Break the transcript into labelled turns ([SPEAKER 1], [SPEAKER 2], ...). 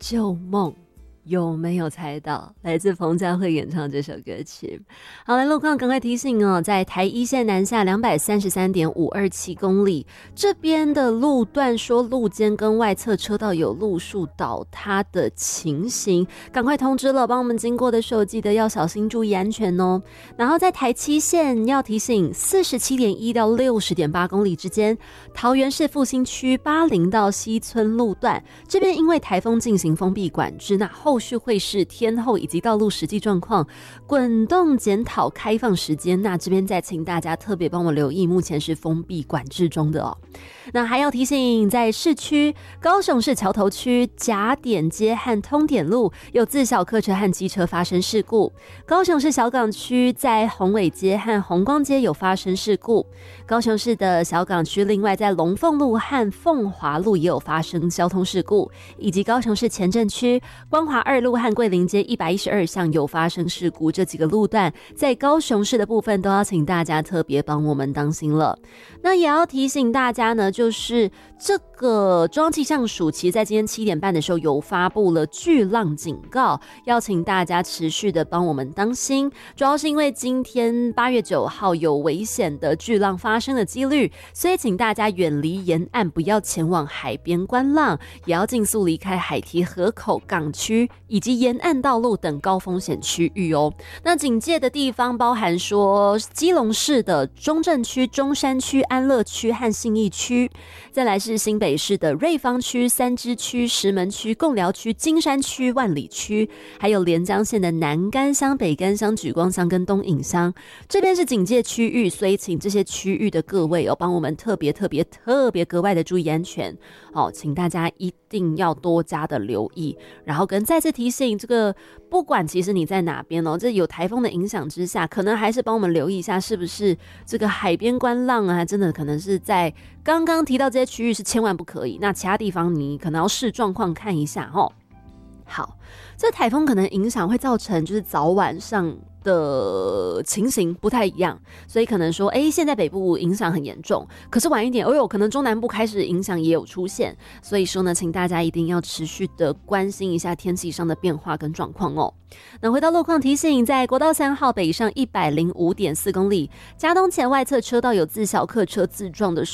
[SPEAKER 1] 旧梦。有没有猜到？来自彭佳慧演唱这首歌曲。好，来路况赶快提醒哦，在台一线南下233.527公里这边的路段，说路肩跟外侧车道有路树倒塌的情形，赶快通知了，帮我们经过的时候记得要小心注意安全哦。然后在台七线要提醒47.1到60.8公里之间，桃园市复兴区80到西村路段这边因为台风进行封闭管制，那后续会是天候以及道路实际状况滚动检讨开放时间，那这边再请大家特别帮我留意，目前是封闭管制中的哦。那还要提醒，在市区高雄市桥头区甲点街和通点路有自小客车和机车发生事故，高雄市小港区在宏伟街和弘光街有发生事故，高雄市的小港区另外在龙凤路和凤华路也有发生交通事故，以及高雄市前镇区光华2路和桂林街112巷有发生事故，这几个路段在高雄市的部分都要请大家特别帮我们当心了。那也要提醒大家呢，就是这个中央气象署其实在今天7点半的时候有发布了巨浪警告，要请大家持续的帮我们当心，主要是因为今天8月9号有危险的巨浪发生的几率，所以请大家远离沿岸，不要前往海边观浪，也要尽速离开海堤、河口、港区以及沿岸道路等高风险区域哦。那警戒的地方包含说基隆市的中正区、中山区、安乐区和信义区，再来是新北市的瑞芳区、三芝区、石门区、贡寮区、金山区、万里区，还有连江县的南竿乡、北竿乡、莒光乡跟东引乡，这边是警戒区域，所以请这些区域的各位帮我们特别格外的注意安全哦，请大家一定要多加的留意，然后跟再次提醒，这个不管其实你在哪边这有台风的影响之下，可能还是帮我们留意一下，是不是这个海边观浪啊，真的可能是在刚刚提到这些区域是千万不可以，那其他地方你可能要视状况看一下哦。好，这台风可能影响会造成就是早晚上的情形不太一样，所以可能说现在北部影响很严重，可是晚一点可能中南部开始影响也有出现，所以说呢，请大家一定要持续的关心一下天气上的变化跟状况哦。那回到路况提醒，在国道3号北上105.4公里，嘉东前外侧车道有自小客车自撞的